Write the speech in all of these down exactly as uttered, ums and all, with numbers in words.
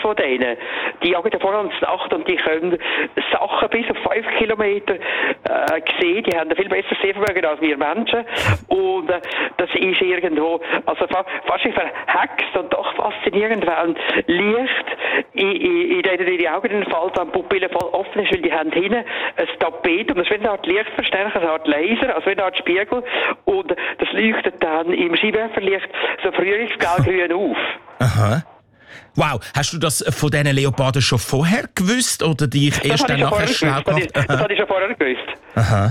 von denen, die jagen ja vor allem Nacht und die können Sachen bis auf fünf Kilometer äh, sehen. Die haben ein viel besseres Sehvermögen als wir Menschen. Und äh, das ist irgendwo, also fa- fast wie verhext und doch faszinierend, weil Licht in, in, in denen ihre Augen in den Fall dann Pupille voll offen ist, weil die haben hinten ein Tapet und das wird eine Art Lichtverstärker, eine Art Laser, also eine Art Spiegel und das leuchtet dann im Scheinwerferlicht so frühlingsgelb-grün auf. Aha. Wow, hast du das von diesen Leoparden schon vorher gewusst oder dich erst dann nachher schlau gemacht? Das, das hatte ich schon vorher gewusst. Aha.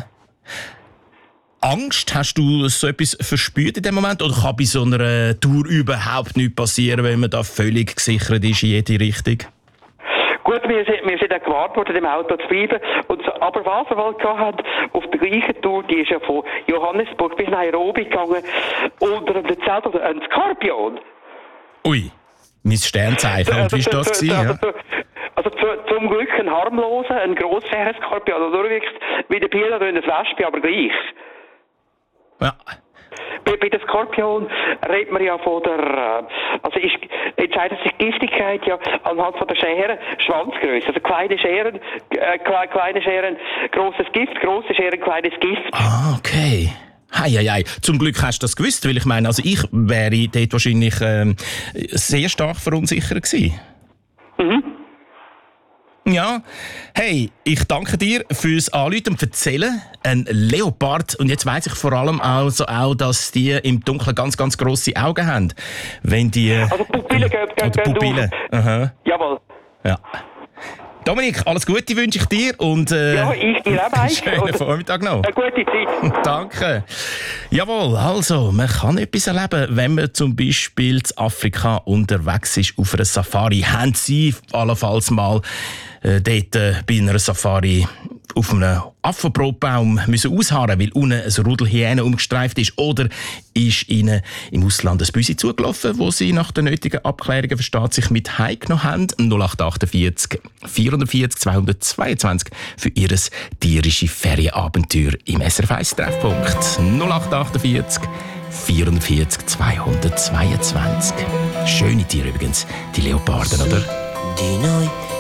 Angst, hast du so etwas verspürt in dem Moment oder kann bei so einer Tour überhaupt nichts passieren, wenn man da völlig gesichert ist in jede Richtung? Gut, wir sind, wir sind dann gewarnt worden, im Auto zu bleiben. Und so, aber was wir halt gehabt auf der gleichen Tour, die ist ja von Johannesburg bis Nairobi gegangen, unter dem Zelt oder ein Skorpion. Ui, mein Sternzeichen. Und wie war das? Also, Ja? also, also zu, zum Glück ein harmloser, ein grosser Skorpion. Also nur wirklich wie der Bier oder eine Wespe, aber gleich. Ja. Bei, bei der Skorpion redet man ja von der, äh, also ist, entscheidet sich die Giftigkeit ja anhand von der Scheren, Schwanzgröße. Also kleine Scheren, äh, kleine, kleine Scheren, grosses Gift, grosse Scheren, kleines Gift. Ah, okay. Hei, hei, hei. Zum Glück hast du das gewusst, weil ich meine, also ich wäre dort wahrscheinlich ähm, sehr stark verunsichert gewesen. Mhm. Ja, hey, ich danke dir fürs Anrufen und Erzählen. Ein Leopard. Und jetzt weiss ich vor allem also auch, dass die im Dunkeln ganz, ganz grosse Augen haben. Wenn die... Also Pupillen gehen, gehen, Oder gehen Pupillen. Aha. Jawohl. Ja. Dominik, alles Gute wünsche ich dir und äh, Ja, ich dir auch, Mike. schönen Und Vormittag noch. eine gute Zeit. Danke. Jawohl, also, man kann etwas erleben, wenn man zum Beispiel in Afrika unterwegs ist auf einer Safari. Haben Sie allenfalls mal äh, dort äh, bei einer Safari auf einem Affenbrotbaum müssen ausharren, weil unten ein Rudel Hyänen umgestreift ist? Oder ist Ihnen im Ausland ein Büsi zugelaufen, wo Sie nach den nötigen Abklärungen, versteht sich, mit heimgenommen haben? null acht vierundachtzig vierundvierzig zweihundertzweiundzwanzig für Ihr tierische Ferienabenteuer im S R F eins Treffpunkt. null acht vierundachtzig vierundvierzig zweihundertzweiundzwanzig. Schöne Tiere übrigens, die Leoparden, oder?